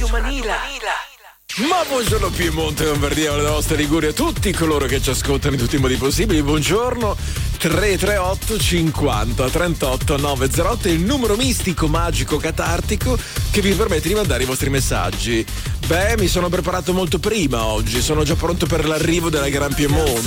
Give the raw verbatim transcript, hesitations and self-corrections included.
Ma buongiorno Piemonte, Lombardia, la nostra Liguria, tutti coloro che ci ascoltano in tutti i modi possibili, buongiorno. Tre tre otto cinquanta trentotto novecentotto è il numero mistico, magico, catartico che vi permette di mandare i vostri messaggi. Beh, mi sono preparato molto prima oggi, sono già pronto per l'arrivo della Gran Piemonte.